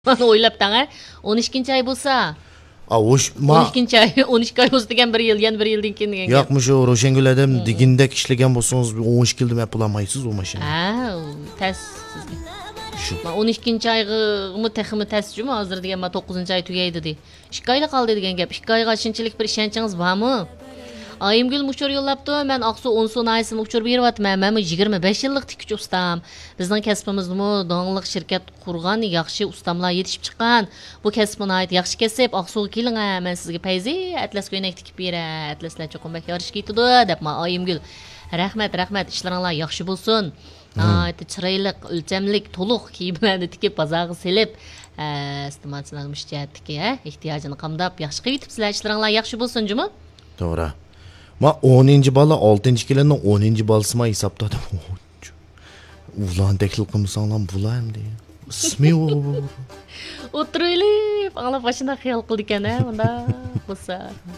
Bana o'ylab tanga 12 ay bo'lsa. 12 ay 12 ay bo'lsa degan 1 yil, yana 1 yildan keyin degan. Yo'qmi shu Roshengul adam digindek ishlagan bo'lsangiz 12 yilda map pulamaysiz u mashina. Ha, tas sizga. Shu. 12 ayg'imi texmi tasjimi hozir degan 9 ay tugaydi de. 2 oyda qoldi degan gap. 2 oyga shunchalik bir ishonchingiz bormi? Ayımgül uçur yollabdı. Ben Aksu 10 ayısını uçur beryapman. Men 25 yillik tikuvchi ustam. Bizning kasbimizmi donglik shirkat qurgan yaxshi ustamlar yetishib chiqqan. Bu kasbini ayt yaxshi kasb. Aksuga keling, men sizga payzi atlas ko'ylak tikib beray. Atlaslar cho'qim bak yorish ketdi debman Ayımgül. Rahmat, ishlaringlar yaxshi bo'lsin. Chiroyli, o'lchamlik, to'liq kiyimlarni tikib bozorga selib, iste'molchilar mushtiyatdiki, ehtiyojini qamdab yaxshi qilib yetibsizlar. Ishlaringlar yaxshi bo'lsin, juma. To'g'ri. Ma 10. bala 6. kelinin 10. balısıma hesaptadım. Ulan teklil qilmasanglar bularmi degan. İsmi o. O'tiraylik, anglab başına xiyol qildi ekan, bunda bo'lsa.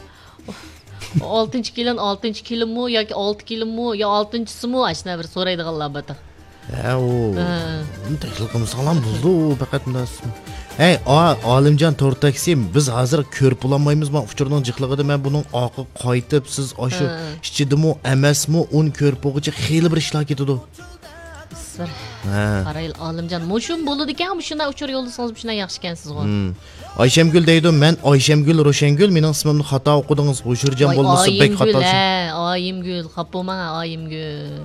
6. kelin 6. kelinmi yoki 6 kelinmi yo 6-simi ashna bir so'raydiganlar bataq. Ha o. Teklil qilmasanglar bo'ldi, faqat bundan. Hey, Alimcan Tortaksim, biz hozir ko'rib bo'lmaymiz. Men uchurning jiqligida men buning oqi qaytib, siz oshu ichidimi, emasmi, un ko'rib bo'lguncha xeyli bir ishlar ketadi. Qarayl Alimcan, mushum bo'ladi ekan, shunday uchur yo'llasangiz shunday yaxshi ekansiz g'o. Ayşemgül deydi, men Ayşemgül Roshengul, mening ismimni xato o'qidingiz. O'shirjan bo'lmasa bek xatosi. Ayımgül, qapoma Ayımgül.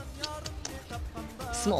İsmi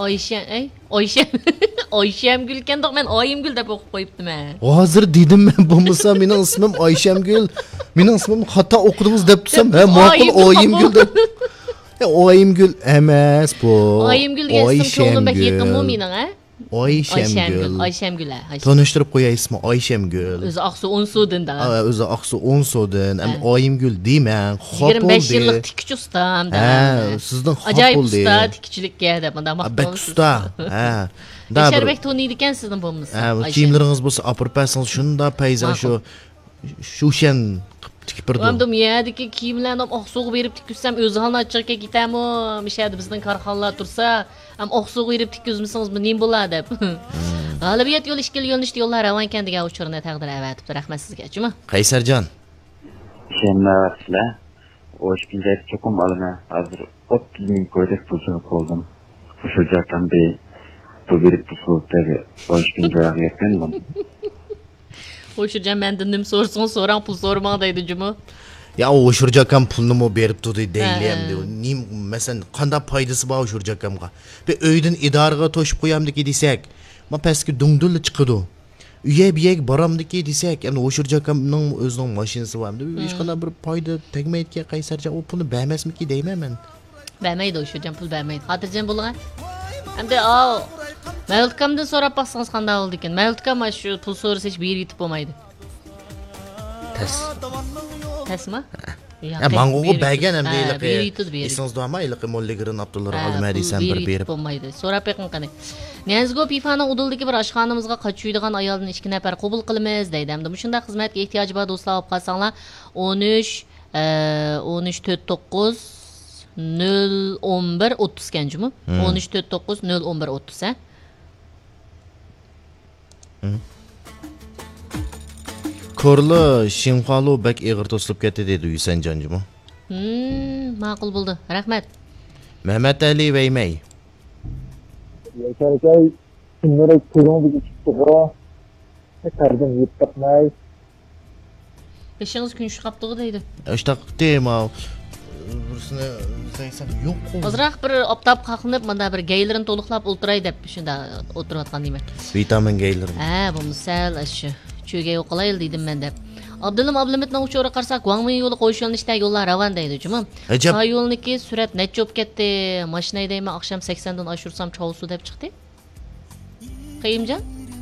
Ayşemgül ekan, men Ayımgül deb o'qib qo'yibdim. Hozir dedim men bo'lmasa mening ismim Ayşemgül. Mening ismimni xato o'qidingiz deb desam, ha, ma'qul Ayımgül deb. Ayımgül emas bu. Ayımgül ism ko'nglim bek yaqinmi mening, ha? Ayşemgül. Tanıştırıp koyay ismi Ayşemgül. Özü Aksu 10 sudun da. Özü Aksu 10 sudun. Ayımgül deymen. 25 yıllık tikuvchi ustam da. Sizden hop oldu. Acayip usta tikuvchilikka deb bunda maqtov. Bek usta. Şerbek to'niydi ekan sizning bo'lmasa. Kiyimlaringiz bo'lsa apirpasangiz shunda payzan shushan tikib birdim. Mendim yerdiki kiyimlarni oqsuga berib tikuvsam o'zi halni chiqib ketami? Mishadi bizning korxonalar tursa, ham oqsuga berib tikuzmisangiz bu nim bo'ladi deb. G'alabiyat yo'l ishkil yo'nalishda yo'llar ravon ekan degan uchurni taqdir avatibdi. Rahmat sizga, juma. Qaysarjon. Şemnavatlar. Hoş günler çokum alına. Hazır 30 bin koyduk pulsunu koydum. Uşurcakken bir bu verip pusulukları hoş günler yakındım. O'shirjan men dindim so'rsin, so'rang pul so'rmang deydi juma. Ya o'shirjakan pulni mo berib turdi deylim de. Nim masalan qanday foydasi bor o'shirjakamga? Bir uydan idoraga to'shib qo'yamdiki desak, ma pastga dungdulli chiqadi. Uyga biyek boramdiki desak, endi o'shirjakamning o'zining mashinasi bormi? Hech qanday bir foyda tegmaydigan Qaysarjon u pulni bermasmiki deyman men. Bermaydi o'shirjan pul bermaydi. Xotirjam bo'ling. Endi Mevlutkamdan so'rab baqsangiz qanday bo'ldi ekan? Mevlutkam shu pul so'rasa hech bir yetib bo'lmaydi. Tasmi? Ya mango'ga bergan ham deyiladi. Esingiz do'ma iliqi molligirin Abdullah Almay desam bir berib bo'lmaydi. So'rab beqing qani. Niyazgo Pifaning uduldagi bir oshxonamizga qochuydigan ayolni 2 nafar qabul qilamiz deydi. Hamda shunday xizmatga ehtiyoji bor do'stlar olib qolsanglar 13 49 011 30 kanjimi? 13 49 011 30 ha. Korlu Shimxalu bek ig'ir to'silib ketdi dedi Yusanjonjimi? Ma'qul bo'ldi. Rahmat. Mehmet Ali Veymey. Yakay kimlar qo'lingga chiqdi. Qardim yetmay. Beshingiz kun chiqibdi deydi. Ishtaq tema. Bursini desam yo'q. Hozirroq bir optab qalqinib, mana bir geylerini to'liqlab o'ltiray deb shunda o'tirayotgan deyman. Vitamin geyler. Bu misal shu cho'ga yo'qolayl dedim men deb. Abdullamitning uchori qarsak, Guangmi yo'li qo'yish yo'nalishdagi yo'llar ravon deydi, juma. Sa yo'lniki surat necha bo'lib ketdi? Mashina deyman, oqshom 80 dan oshursam Chausu deb chiqdi. Qayimjon?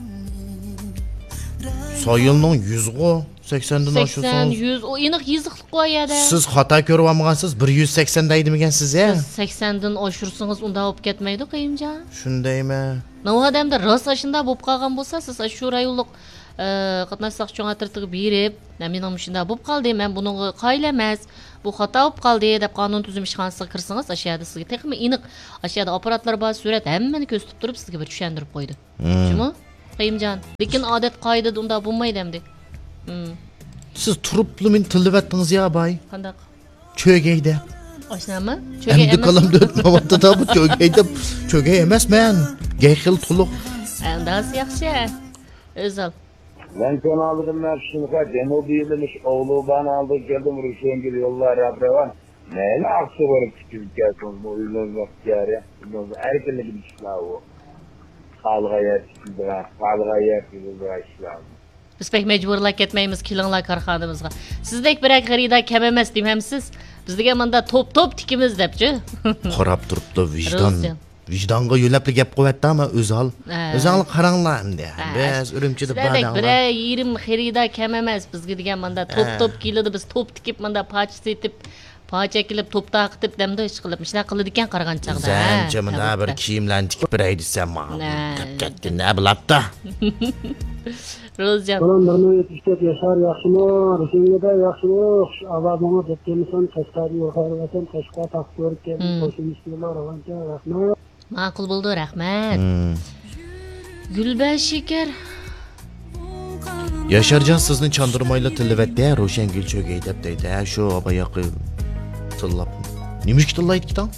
Soyilning 100 go 80 dan oshursangiz 80 100 o aniq yiziqlik qo'yadi. Siz xato ko'rib olmagansiz, 180 deydimikansiz ya? 80 dan oshursangiz unda bo'lib ketmaydi, Qayimjon. Shundaymi? Nima odamda rosa shunda bo'lib qolgan bo'lsa, siz shu rayonlik qatnashsaq cho'ng atirtiga berib, mening shunda bo'lib qoldi, men buni qoyil emas, bu xato bo'lib qoldi deb qonun tuzum ishxonasiga kirsangiz, ashyoda sizga texmi aniq ashyoda apparatlar bor, surat hammani ko'rsatib turib sizga bir tushuntirib qo'ydi. Shumi? Qayımcan. Lekin odat qoidada unda bo'lmaydi hamdi. Siz turuplu men tillivatdingiz ya bay. Qandaq? Çögeyde. Oşnama? Hem de kalamda ötmavatta da bu çögeyde. Çögey emez men. Geyxil tuluk. Andas yaxshi. Özal. Ben son aldım Mersin'e demo değilmiş oğlu ben aldım geldim Rusya gibi yollar abravan. Neyle aksı varıp çıkıp gelsin bu ülkenin vaktiyarı. Erkenle bir işler o. Halga yer çıkıldı. Halga yer çıkıldı işler. Biz pek mecburlak etmeyimiz kilinglar karxanamızga. Sizdek bir xarida kam emas demamsiz. Bizga manda top tikimiz depchi. Qarab turibdi vijdon. Vijdonga yo'labli gap qo'yapti ama Özal. Özal qaranglar endi. Biz Urumchida badanglar. Bir 20 xarida kam emas bizga degan manda top keladi biz top tikib manda poch setib pocha kilib top taqitib damda ish qilib ishlar qiladi ekan qarag'an chaqda. Zancha mana bir kiyimlarni tikib beray desam, ne bilapti. Rozcan. Olanlarını yetiştirip yaşar yaxşılar, şimdi de yaxşılar, avabını cepkemisen kaşkari yukarılasın, kaşka taktörken, koşun istiyorlar, avanca, rahmet. Ma'qul bo'ldi, rahmat. Gulbash shekar. Yaşarcan sizni çandırmayla tillivatdi, Ro'shangul Cho'gay deb deydi. Shu obayaqi tillab. Nimaga tillaydi kitan?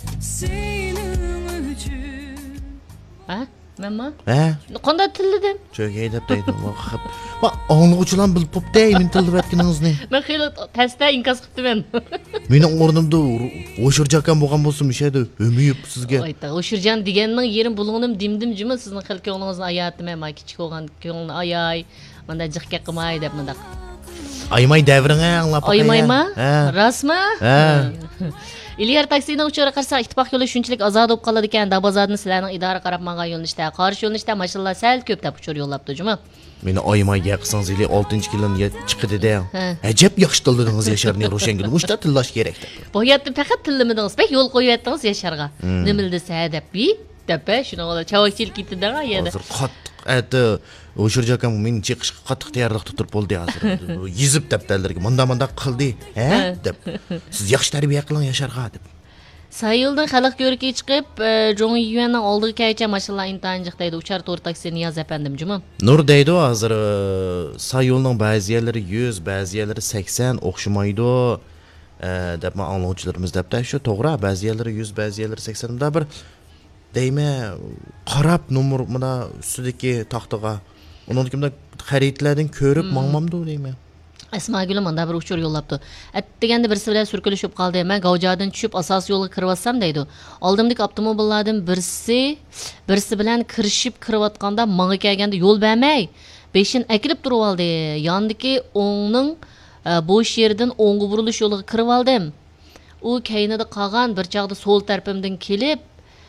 Ha? Menmi? Ha? Qanday tillidim? Cho'gay deb deydi. Bak, anlıqçılan bilib popdi, men tillivatganingizni. Men xeyli tasda inkas qilibman. Mening o'rnimda O'shirjakan bo'lgan bo'lsa, mishaydi, o'miyib sizga. Ayta, O'shirjan deganning yerim bulg'unim dimdim jimi sizning xil ko'nglingizni ayatdim, men kichik bo'lgan ko'ngilni ayay, menda jiqqa qilmay deb menda. Aymay davringga anglab qo'yay. Aymaymi? Rasmi? İliyar taksini uçura qarsa ittifoq yo'li shunchalik ozod bo'lib qoladi ekan, Dabozodni sizlarning idora qarab mangan yo'nalishda, qarshi yo'nalishda mashallah sal ko'p deb uchur yo'llabdi, juma. Meni oymayga qilsangiz 6-yilni chiqdi-da. Ajab yaxshi tildingiz Yasharni Ro'shangul. Mushta tillash kerak deb. Bu yerda faqat tillimidingiz, bek yo'l qo'yayotdingiz Yasharga. Nimildi deb deb shuni ola chavakchilik ketdi-da yerda. Hozir qattiq aytdi. O'shirjakan men chiqishga qattiq tayyorlik tutib bo'ldi hozir. Yizib daftarlarga manda qildi, deb. Siz yaxshi tarbiya qiling Yasharga deb. Sayıldan xalq ko'rikiga chiqib, Jong Yuanning oldiga kelcha mashallah intanjiq deydi. Uchar to'rt taksi Niyoz afandim, juma. Nur deydi hozir Sayılning ba'zi yerlari 100, ba'zi yerlari 80 o'xshamaydi. Deb men anlovchilarimiz debda shu to'g'ri, ba'zi yerlari 100, ba'zi yerlari 80 da bir deyme qarab nomer mana ustidagi taxtaga uni kimda xaridlardan ko'rib mangmamdi deyme. Asmagülüm manda bir uçur yollabdı. Degende birisi bilan sürkülüşüp qaldı. Men Gavjadan tushib asosiy yo'lga kirib deydi. Oldimdagi avtomobillardan birisi bilan kirishib kirayotganda menga kelganda yo'l bermay, beshin akilib turib oldi. Yondagi o'ngning bo'sh yerdan o'ngga burilish yo'liga kirib oldim. U keynida qolgan bir chaqda so'l tarafimdan kelib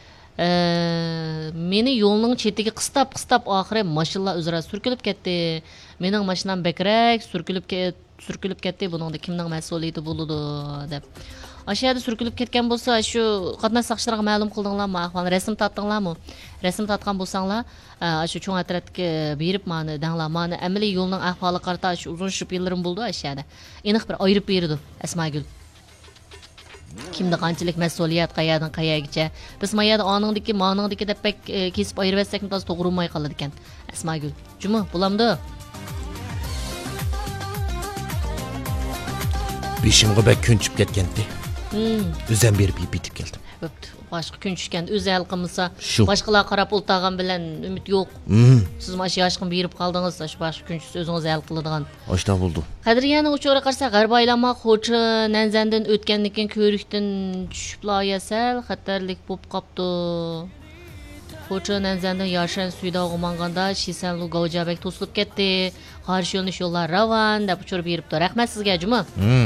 meni yo'lning chetiga qistab oxiri mashina uzra surkilib ketdi. Mening mashinam bekrak surkilib ketdi. Buningda kimning mas'uliyati bo'ladi deb. Aşağıda surkilib ketgan bo'lsa, shu qatnash saqchilarga ma'lum qildinglarmi? Ahvolni rasm tatdinglarmi? Rasm tatgan bo'lsanglar, shu cho'ng atrofga berib meni danglar. Meni amaliy yo'lning ahvoli qarata shu uzun shub yillarim bo'ldi aşağıda. Aniq bir ayirib berdi Asmagül. Kimda qanchalik mas'uliyat qayadan qayagacha. Biz mayada oningdiki, moningdiki deb pek kesib ayirib etsak to'g'ri bo'lmay qoladi ekan. Asmagül. Juma, bo'lamdi. Beshimga bak kunchib ketgandi. O'zim berib bitib keldim. Boshqa kun tushgan o'zi hal qilmasa, boshqalar qarab o'ltagan bilan umid yo'q. Siz mana shu yoshqin berib qoldingiz, shu boshqa kun o'zingiz hal qiladigan. Oshda bo'ldi. Qadriyani uchora qarsa g'arb aylanmoq xo'chi Nanzandan o'tgandan ko'rikdan tushibla yasal xatarlik bo'lib qopti. Xo'chi Nanzandan Yashan suyda o'g'manganda Shisanlu Gavjabek to'silib ketdi. Qarshi yo'llar ravan deb uchirib beribdi. Rahmat sizga, juma.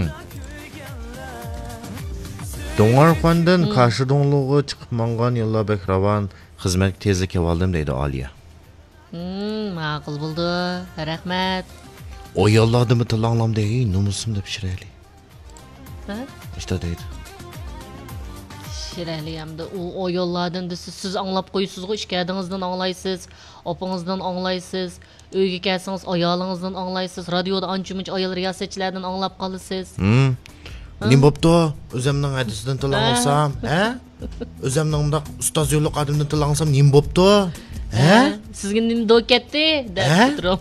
Dongarxondan qarshi donluğu chiqib mangan yo'llar bek ravan xizmat tezlikka oldim deydi Aliya. Ma'qul bo'ldi. Rahmat. O yo'llarni tilanglam deydi, nomusimda pishirayli. Ha? İşte deydi. Shirayli hamda o yo'llardan siz anglab qo'ysiz-ku, ishkadingizdan anglaysiz, opangizdan anglaysiz, uyga kelsangiz ayolingizdan anglaysiz, radioda ancha-muncha ayol riyosatchilardan anglab qolasiz. Nim bo'pti? O'zimning hadisidan tilangsam, O'zimning ustaz yo'lliq adimdan tilangsam nim bo'pti? Sizga nima do ketdi deb Ha? turam.